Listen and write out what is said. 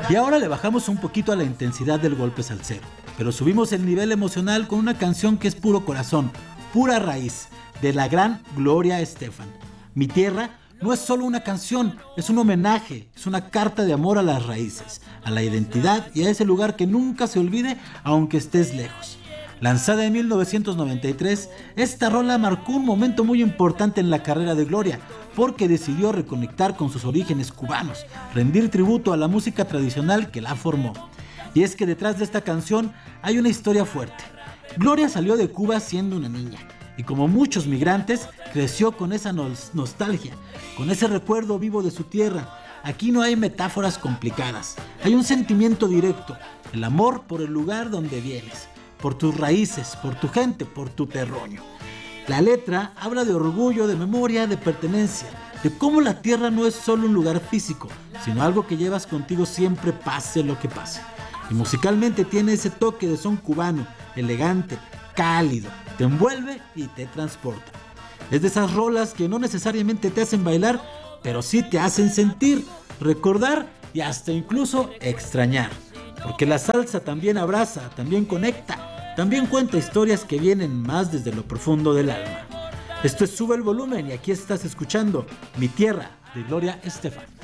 Y ahora le bajamos un poquito a la intensidad del golpe salsero, pero subimos el nivel emocional con una canción que es puro corazón, pura raíz, de la gran Gloria Estefan. Mi tierra no es solo una canción, es un homenaje, es una carta de amor a las raíces, a la identidad y a ese lugar que nunca se olvide aunque estés lejos. Lanzada en 1993, esta rola marcó un momento muy importante en la carrera de Gloria, porque decidió reconectar con sus orígenes cubanos, rendir tributo a la música tradicional que la formó. Y es que detrás de esta canción hay una historia fuerte. Gloria salió de Cuba siendo una niña, y como muchos migrantes, creció con esa nostalgia, con ese recuerdo vivo de su tierra. Aquí no hay metáforas complicadas, hay un sentimiento directo, el amor por el lugar donde vienes, por tus raíces, por tu gente, por tu terruño. La letra habla de orgullo, de memoria, de pertenencia, de cómo la tierra no es solo un lugar físico, sino algo que llevas contigo siempre pase lo que pase. Y musicalmente tiene ese toque de son cubano, elegante, cálido, te envuelve y te transporta. Es de esas rolas que no necesariamente te hacen bailar, pero sí te hacen sentir, recordar y hasta incluso extrañar. Porque la salsa también abraza, también conecta, también cuenta historias que vienen más desde lo profundo del alma. Esto es Sube el Volumen y aquí estás escuchando Mi Tierra de Gloria Estefan.